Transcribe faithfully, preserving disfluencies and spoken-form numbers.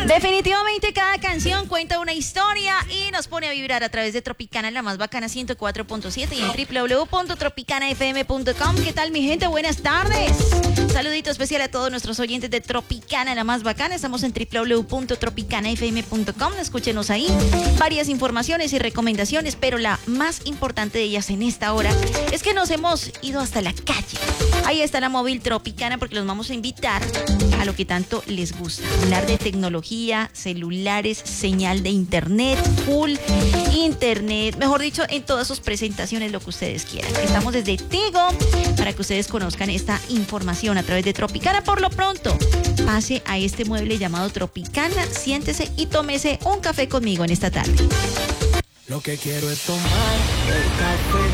Definitivamente cada canción cuenta una historia y nos pone a vibrar a través de Tropicana, la más bacana ciento cuatro punto siete y en doble u doble u doble u punto tropicana f m punto com. ¿Qué tal, mi gente? Buenas tardes. Saludito especial a todos nuestros oyentes de Tropicana, la más bacana. Estamos en doble u doble u doble u punto tropicana f m punto com. Escúchenos ahí. Varias informaciones y recomendaciones, pero la más importante de ellas en esta hora es que nos hemos ido hasta la calle. Ahí está la móvil Tropicana porque los vamos a invitar a lo que tanto les gusta. Hablar de tecnología, celulares, señal de internet, full internet, mejor dicho, en todas sus presentaciones, lo que ustedes quieran. Estamos desde Tigo para que ustedes conozcan esta información a través de Tropicana. Por lo pronto, pase a este mueble llamado Tropicana, siéntese y tómese un café conmigo en esta tarde. Lo que quiero es tomar el café.